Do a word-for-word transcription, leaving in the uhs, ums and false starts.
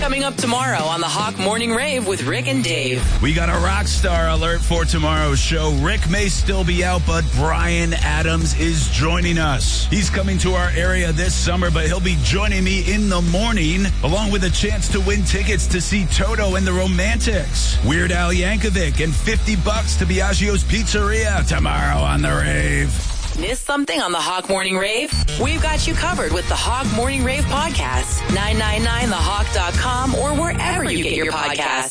Coming up tomorrow on the Hawk Morning Rave with Rick and Dave. We got a rock star alert for tomorrow's show. Rick may still be out, but Bryan Adams is joining us. He's coming to our area this summer, but he'll be joining me in the morning, along with a chance to win tickets to see Toto and the Romantics. Weird Al Yankovic and fifty bucks to Biagio's Pizzeria tomorrow on the Rave. Miss something on the Hawk Morning Rave? We've got you covered with the Hawk Morning Rave podcast. nine nine nine the hawk dot com or wherever you get your podcasts.